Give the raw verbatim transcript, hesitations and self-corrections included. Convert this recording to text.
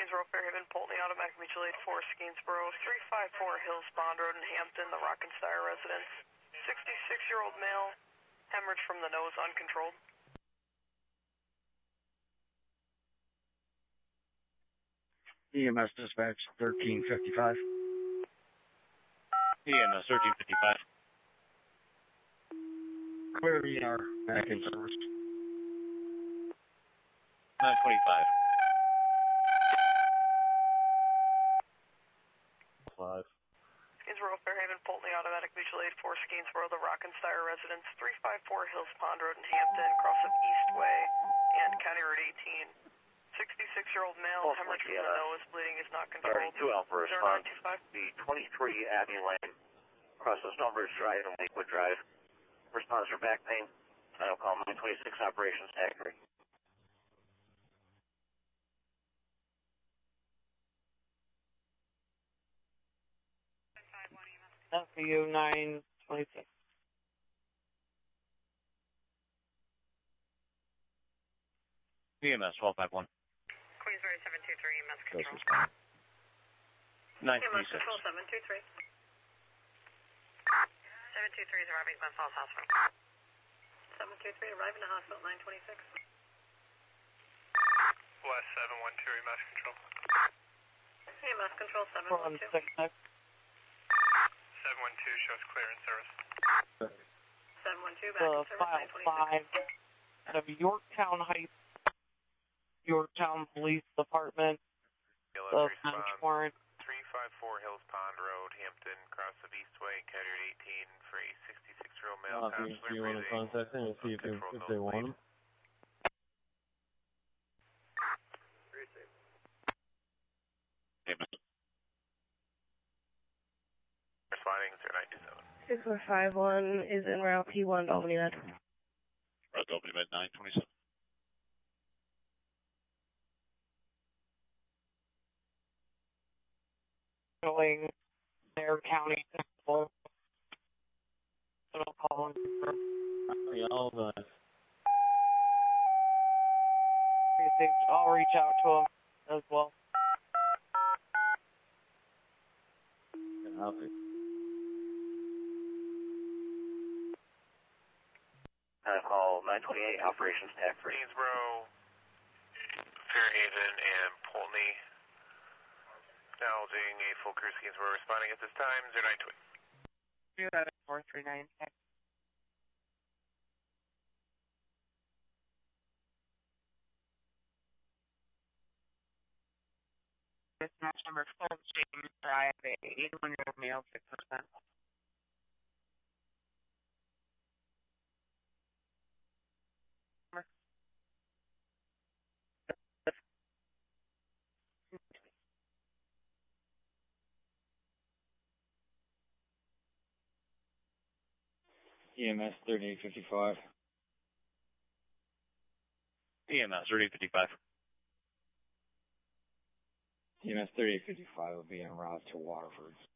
Gainesboro, Fairhaven, Pulteney, Automatic Mutual Aid four, Gainesboro, three five four Hills Pond Road in Hampton, the Rockenstein residence. sixty-six-year-old male, hemorrhage from the nose, uncontrolled. E M S dispatch thirteen fifty-five. E M S thirteen fifty-five. Clear E R, back in service. nine twenty-five. five. Gainesboro, Fairhaven, Pulteney, Automatic Mutual Aid four, Gainesboro, the Rockenstein residence. three five four Hills Pond Road in Hampton, cross of Eastway and County Road eighteen. sixty-six-year-old male, Both hemorrhage from like, the uh, nose, bleeding is not controlled. two Alpha zero response. nine two five. The twenty-three Abbey Lane, across the Stonebridge Drive and Lakewood Drive. Response for back pain. I'll call nine twenty-six Operations Tag three. F U nine twenty-six. E M S twelve fifty-one. Queensbury seven two three, E M S control. nine E M S twenty-six. control seven two three. seven two three is arriving at Glen Falls Hospital. seven two three arriving at hospital, nine twenty-six. West seven one two, E M S control. E M S control seven one two. seven one two shows clear in service. seven one two back The in service, file nine twenty-six. five out of Yorktown Heights, Yorktown Police Department. The bench warrant. three five four Hills Pond Road, Hampton, cross of Eastway, County Road eighteen for a sixty-six-year-old male. Uh, do you, do you want to contact them and see if they, if they want them? Responding zero nine two seven. six one five one is en route P one Albany Med. Route Albany Med nine twenty-seven. Showing their county principal. So I'll call him for Yeah, all the precinct. I'll reach out to him as well. copy. I call nine twenty-eight Operations Tag three. Gainesboro, Fairhaven, and Pulteney. Acknowledging a full cruise. Gainesboro responding at this time, zero nine two eight. two seven four three nine six. Dispatch number twelve, James Drive, eighty-one-year-old male, six percent. E M S thirty-eight fifty-five. E M S thirty fifty-five. E M S thirty-eight fifty-five will be en route to Waterford.